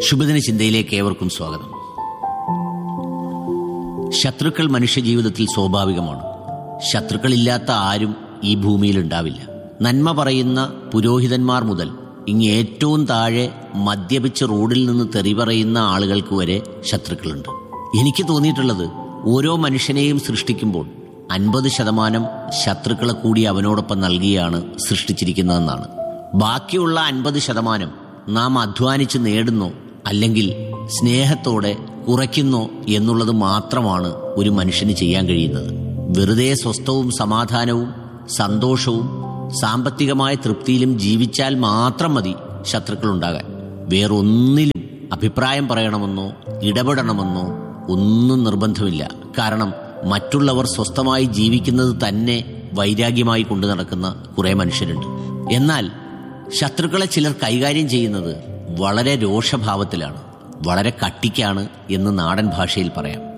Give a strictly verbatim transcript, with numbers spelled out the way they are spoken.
ശുഭദിന ചിന്തയിലേക്ക് ഏവർക്കും സ്വാഗതം. ശത്രുക്കൾ മനുഷ്യജീവിതത്തിൽ സ്വാഭാവികമാണ്. ശത്രുക്കളില്ലാത്ത ആരും ഈ ഭൂമിയിൽ ഉണ്ടാവില്ല. നന്മ പറയുന്ന പുരോഹിതന്മാർ മുതൽ ഇങ്ങ് ഏറ്റവും താഴെ മദ്യപിച്ച് റോഡിൽ നിന്ന് തെറി പറയുന്ന ആളുകൾക്ക് വരെ ശത്രുക്കളുണ്ട്. എനിക്ക് തോന്നിയിട്ടുള്ളത്, ഓരോ മനുഷ്യനെയും സൃഷ്ടിക്കുമ്പോൾ അൻപത് ശതമാനം ശത്രുക്കളെ കൂടി അവനോടൊപ്പം നൽകിയാണ് സൃഷ്ടിച്ചിരിക്കുന്നതെന്നാണ്. ബാക്കിയുള്ള അൻപത് ശതമാനം നാം അധ്വാനിച്ച് നേടുന്നോ അല്ലെങ്കിൽ സ്നേഹത്തോടെ കുറയ്ക്കുന്നോ എന്നുള്ളത് മാത്രമാണ് ഒരു മനുഷ്യന് ചെയ്യാൻ കഴിയുന്നത്. വെറുതെ സ്വസ്ഥവും സമാധാനവും സന്തോഷവും സാമ്പത്തികമായ തൃപ്തിയിലും ജീവിച്ചാൽ മാത്രം മതി ശത്രുക്കളുണ്ടാകാൻ. വേറൊന്നിലും അഭിപ്രായം പറയണമെന്നോ ഇടപെടണമെന്നോ ഒന്നും നിർബന്ധമില്ല. കാരണം മറ്റുള്ളവർ സ്വസ്ഥമായി ജീവിക്കുന്നത് തന്നെ വൈരാഗ്യമായി കൊണ്ടു നടക്കുന്ന കുറെ മനുഷ്യരുണ്ട്. എന്നാൽ ശത്രുക്കളെ ചിലർ കൈകാര്യം ചെയ്യുന്നത് വളരെ രോഷഭാവത്തിലാണ്, വളരെ കട്ടിക്കാണ് എന്ന് നാടൻ ഭാഷയിൽ പറയാം.